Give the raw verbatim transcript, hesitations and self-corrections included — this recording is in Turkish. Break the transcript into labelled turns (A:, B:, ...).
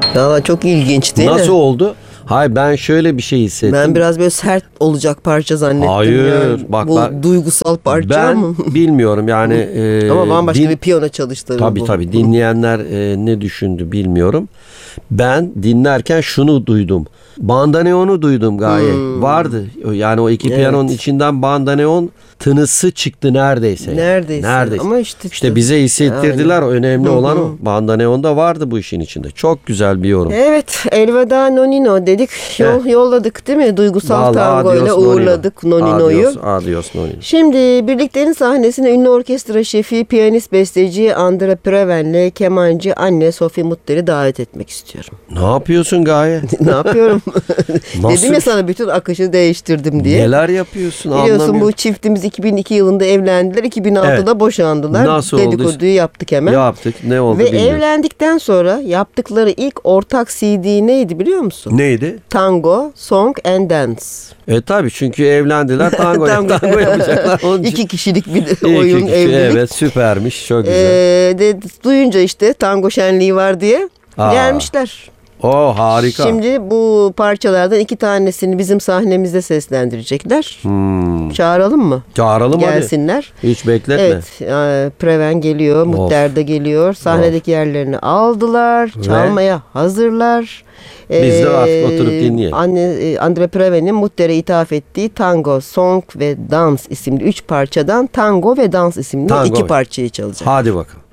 A: Valla çok ilginç değil mi?
B: Nasıl oldu? Hayır, ben şöyle bir şey hissettim.
A: Ben biraz böyle sert olacak parça zannettim.
B: Hayır,
A: yani.
B: bak
A: Bu
B: ben-
A: duygusal parça
B: Ben
A: mı?
B: bilmiyorum yani. e,
A: Ama bambaşka
B: din-
A: bir piyano çalıştırdı
B: Tabii
A: bu.
B: tabii dinleyenler e, ne düşündü bilmiyorum. Ben dinlerken şunu duydum. Bandoneon'u duydum gayet.
A: Hmm.
B: Vardı. Yani o iki
A: Evet.
B: piyanonun içinden bandoneon tınısı çıktı neredeyse.
A: Neredeyse.
B: Neredeyse.
A: Ama işte-
B: işte bize hissettirdiler. Önemli
A: Hı
B: olan
A: hı.
B: o. Bandoneon'da vardı bu işin içinde. Çok güzel bir yorum.
A: Evet, Elveda Nonino dedik. Yol, yolladık değil mi? Duygusal
B: Vallahi
A: tango ile
B: adios Nonino.
A: uğurladık Nonino'yu.
B: Adios, adios Nonino.
A: Şimdi birliklerin sahnesine ünlü orkestra şefi, piyanist, besteci Andra Preven'le kemancı anne Sophie Mutter'i davet etmek istiyorum.
B: Ne yapıyorsun Gaye?
A: Ne yapıyorum?
B: Nasıl?
A: Dedim ya sana bütün akışı değiştirdim diye.
B: Neler yapıyorsun?
A: Biliyorsun
B: Anlamıyorum.
A: bu çiftimiz iki bin iki yılında evlendiler. iki bin altıda
B: Evet.
A: boşandılar.
B: Nasıl oldu?
A: Dedikoduyu yaptık hemen.
B: Yaptık. Ne oldu
A: Ve
B: bilmiyorum.
A: evlendikten sonra yaptıkları ilk ortak C D neydi biliyor musun?
B: Neydi?
A: Tango, Song and Dance.
B: E tabi çünkü evlendiler tango,
A: Tango.
B: tango yapacaklar. Onun için.
A: İki kişilik bir
B: İki
A: oyun
B: kişi,
A: evlilik.
B: Evet, süpermiş, çok güzel.
A: Ee, de, duyunca işte tango şenliği var diye
B: Aa.
A: gelmişler.
B: O harika.
A: Şimdi bu parçalardan iki tanesini bizim sahnemizde seslendirecekler.
B: Hmm.
A: Çağıralım mı?
B: Çağıralım
A: Gelsinler.
B: hadi. Hiç bekletme.
A: Evet, e, Preven geliyor, Mutter de geliyor. Sahnedeki yerlerini aldılar,
B: Ve?
A: çalmaya hazırlar.
B: Biz de
A: Ee,
B: artık oturup dinleyelim.
A: Anne, e, Andre Preven'in Mutter'e ithaf ettiği Tango, Song ve Dans isimli üç parçadan Tango ve Dans isimli
B: Tango.
A: iki parçayı çalacak.
B: Hadi bakalım.